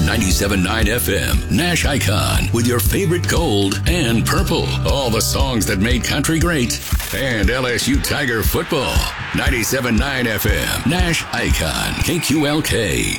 97.9 FM, Nash Icon, with your favorite gold and purple. All the songs that made country great. And LSU Tiger football. 97.9 FM, Nash Icon, KQLK.